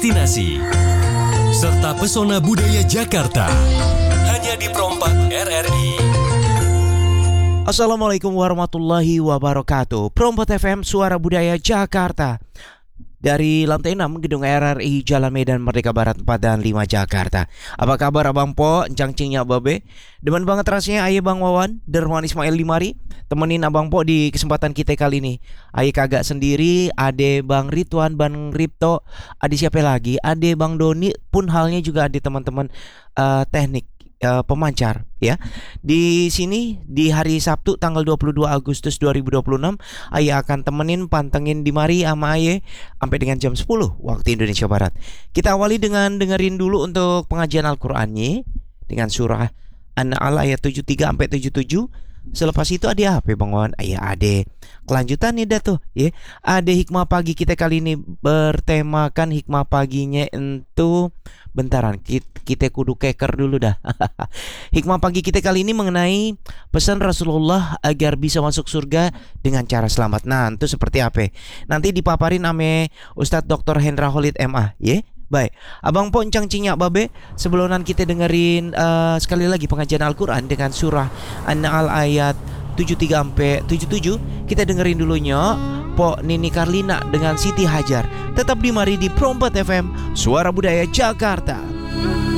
destinasi, serta pesona budaya Jakarta. Hanya di Perompak RRI. Assalamualaikum warahmatullahi wabarakatuh. Perompak FM, Suara Budaya Jakarta. Dari lantai 6 Gedung RRI Jalan Medan Merdeka Barat 4 dan 5 Jakarta. Apa kabar Abang Po, Encang Cingnya Babe? Demen banget rasanya Aye Bang Wawan, Derman Ismail Dimari temenin Abang Po di kesempatan kita kali ini. Aye kagak sendiri, ade Bang Ridwan, Bang Ripto, ade siapa lagi? Ade Bang Doni, pun halnya juga ada teman-teman teknik pemancar ya. Di sini di hari Sabtu tanggal 22 Agustus 2026 Aye akan temenin pantengin Dimari sama Aye sampai dengan jam 10 waktu Indonesia Barat. Kita awali dengan dengerin dulu untuk pengajian Al-Qur'annya dengan surah An-Nahl ayat 73 sampai 77. Selepas itu ada apa Bang Wawan? Ada kelanjutan nih dah tuh ya. Ada hikmah pagi kita kali ini bertemakan hikmah paginya itu bentaran kita kudu keker dulu dah. Hikmah pagi kita kali ini mengenai pesan Rasulullah agar bisa masuk surga dengan cara selamat. Nah, itu seperti apa? Nanti dipaparin ame Ustadz Dr. Hendra Khalid MA ya. Baik, Abang Po Encang Cingnya Babe, sebelumnya kita dengerin sekali lagi pengajian Al-Quran dengan surah An-Nahl ayat 73 sampai 77. Kita dengerin dulunya Po Nini Karlina dengan Siti Hajar. Tetap di Mari di Perompak FM, Suara Budaya Jakarta.